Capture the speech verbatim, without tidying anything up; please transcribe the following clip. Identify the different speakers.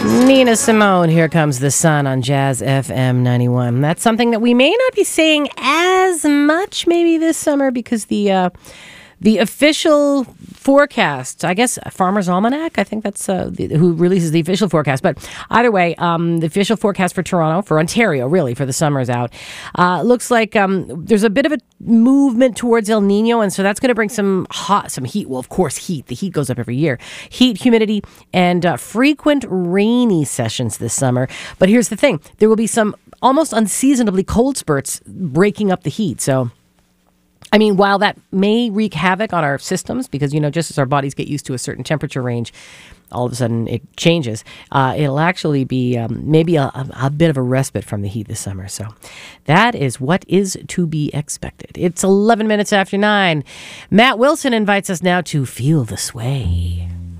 Speaker 1: Nina Simone, Here Comes the Sun on Jazz F M ninety-one. That's something that we may not be saying as much maybe this summer because the uh, the official forecast, I guess Farmer's Almanac, I think that's uh, the, who releases the official forecast. But either way, um, the official forecast for Toronto, for Ontario really, for the summer is out. Uh, looks like um, there's a bit of a movement towards El Nino, and so that's going to bring some hot, some heat. Well, of course, heat. The heat goes up every year. Heat, humidity, and uh, frequent rainy sessions this summer. But here's the thing. There will be some almost unseasonably cold spurts breaking up the heat. So I mean, while that may wreak havoc on our systems, because, you know, just as our bodies get used to a certain temperature range, all of a sudden it changes, uh, it'll actually be um, maybe a, a, a bit of a respite from the heat this summer. So that is what is to be expected. It's eleven minutes after nine. Matt Wilson invites us now to feel the sway.